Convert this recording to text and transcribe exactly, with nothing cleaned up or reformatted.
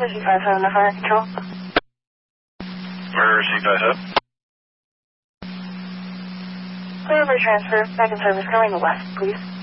Mercy five seven, the fire control. Mercy five seven. Clear for transfer. Back in service going west, please.